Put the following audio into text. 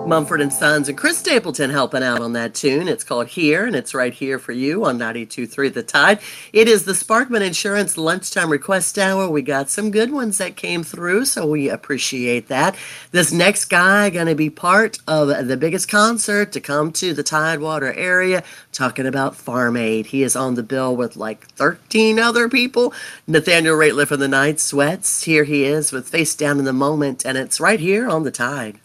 Mumford and Sons and Chris Stapleton helping out on that tune. It's called Here, and it's right here for you on 92.3 The Tide. It is the Sparkman Insurance Lunchtime Request Hour. We got some good ones that came through, so we appreciate that. This next guy going to be part of the biggest concert to come to the Tidewater area, talking about Farm Aid. He is on the bill with like 13 other people. Nathaniel Rateliff and the Night Sweats. Here he is with Face Down in the Moment, and it's right here on The Tide.